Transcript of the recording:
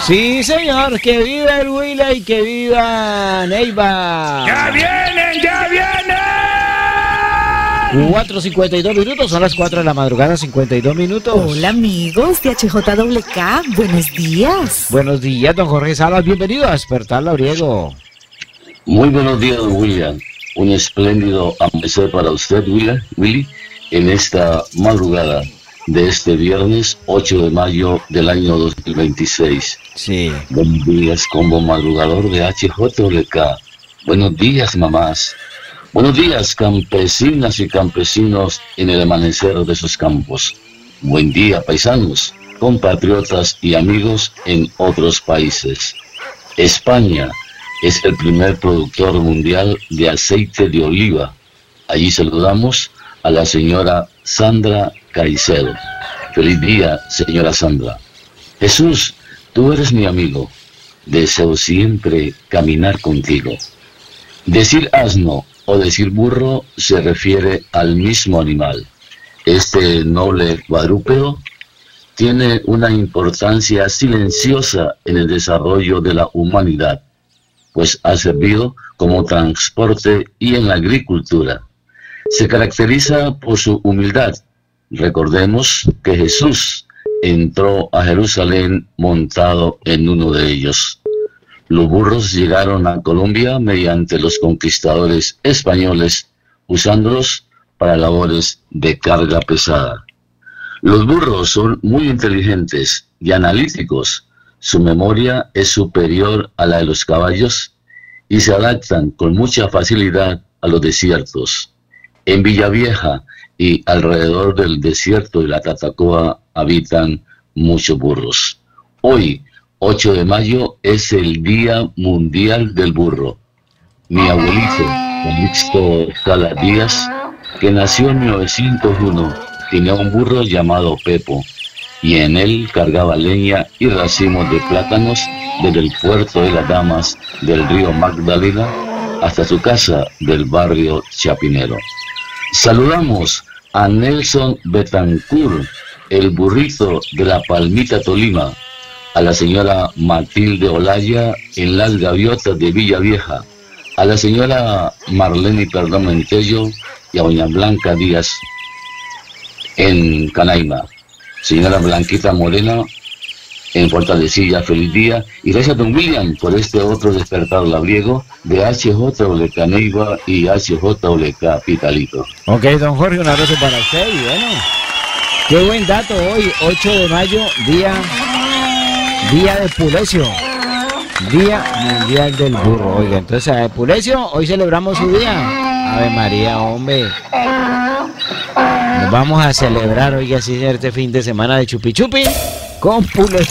Sí, señor, que viva el Huila y que viva Neiva. ¡Ya vienen, ya vienen! 4:52 minutos, son las 4 de la madrugada, 52 minutos. Hola amigos de HJWK, buenos días. Buenos días, don Jorge Salas, bienvenido a Despertar Labriego. Muy buenos días, don William. Un espléndido amanecer para usted, Willy, en esta madrugada de este viernes 8 de mayo del año 2026. Sí. Buenos días, combo madrugador de HJWK. Buenos días, mamás. Buenos días, campesinas y campesinos en el amanecer de sus campos. Buen día, paisanos, compatriotas y amigos en otros países. España es el primer productor mundial de aceite de oliva. Allí saludamos a la señora Sandra Caicedo. Feliz día, señora Sandra. Jesús, tú eres mi amigo. Deseo siempre caminar contigo. Decir asno o decir burro se refiere al mismo animal. Este noble cuadrúpedo tiene una importancia silenciosa en el desarrollo de la humanidad, pues ha servido como transporte y en la agricultura. Se caracteriza por su humildad. Recordemos que Jesús entró a Jerusalén montado en uno de ellos. Los burros llegaron a Colombia mediante los conquistadores españoles, usándolos para labores de carga pesada. Los burros son muy inteligentes y analíticos. Su memoria es superior a la de los caballos y se adaptan con mucha facilidad a los desiertos. En Villavieja y alrededor del desierto de la Tatacoa habitan muchos burros. Hoy, 8 de mayo, es el Día Mundial del Burro. Mi abuelito, Calixto Sala Díaz, que nació en 1901, tenía un burro llamado Pepo, y en él cargaba leña y racimos de plátanos desde el puerto de las Damas del río Magdalena hasta su casa del barrio Chapinero. Saludamos a Nelson Betancourt, el burrito de la Palmita, Tolima, a la señora Matilde Olaya en Las Gaviotas de Villavieja, a la señora Marlene Perdomentello y a doña Blanca Díaz en Canaima, señora Blanquita Morena en Fortalecilla, feliz día, y gracias don William por este otro despertar labriego de HJWK Neiva y HJWK Pitalito. Ok, don Jorge, un abrazo para usted y bueno, qué buen dato hoy, 8 de mayo, día de Pulecio, Día Mundial del Burro. Oiga, entonces a Pulecio, hoy celebramos su día. Ave María, hombre. Nos vamos a celebrar, oiga, así este fin de semana de chupi chupi con Pulecio.